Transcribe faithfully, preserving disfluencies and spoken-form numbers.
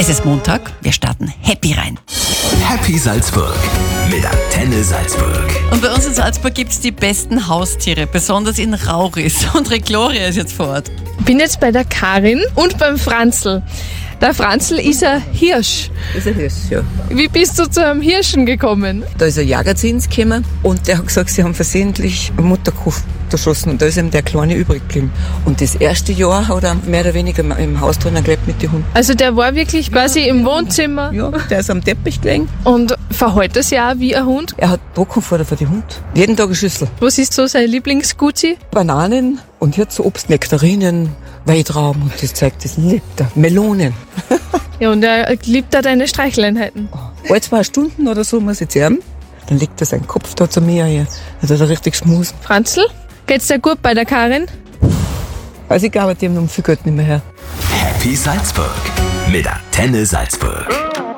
Es ist Montag, wir starten happy rein. Happy Salzburg mit Antenne Salzburg. Und bei uns in Salzburg gibt es die besten Haustiere, besonders in Rauris. Und Gloria ist jetzt vor Ort. Ich bin jetzt bei der Karin und beim Franzl. Der Franzl ist ein Hirsch. Das ist ein Hirsch, ja. Wie bist du zu einem Hirschen gekommen? Da ist ein Jäger zu uns gekommen und der hat gesagt, sie haben versehentlich einen Mutterkuh erschossen und da ist ihm der Kleine übrig geblieben. Und das erste Jahr hat er mehr oder weniger im Haus drinnen gelebt mit den Hunden. Also der war wirklich quasi im Wohnzimmer Ja, der ist am Teppich gelegen. und verhält das ja auch wie ein Hund. Er hat Trockenfutter für die Hunde. Jeden Tag eine Schüssel. Was ist so sein Lieblingsguzi? Bananen und jetzt so Obst, Nektarinen, Weitrauben und das zeigt, das liebt er. Melonen. Ja, und er liebt da deine Streicheleinheiten. Alle zwei Stunden oder so muss ich jetzt haben. Dann legt er seinen Kopf da zu mir hier. Dann hat er richtig schmusen. Franzl, geht's dir gut bei der Karin? Also ich glaube, die haben noch viel Geld nicht mehr her. Happy Salzburg mit Antenne Salzburg.